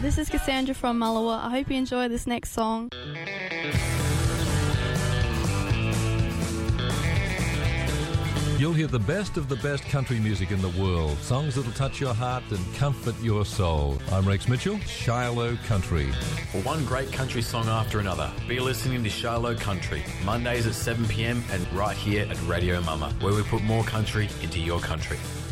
This is Cassandra from Mullawa. I hope you enjoy this next song. You'll hear the best of the best country music in the world. Songs that'll touch your heart and comfort your soul. I'm Rex Mitchell, Shiloh Country. Well, one great country song after another. Be listening to Shiloh Country, Mondays at 7 p.m. and right here at Radio Mama, where we put more country into your country.